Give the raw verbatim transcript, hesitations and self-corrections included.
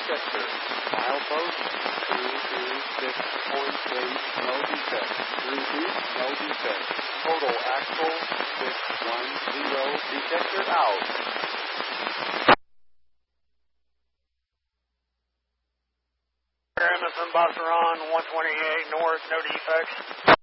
sector. Milepost two two six point eight, no defect. Repeat, no defect. Total axle six one zero, detector out. Emerson Bosseron one twenty-eight north, no defects.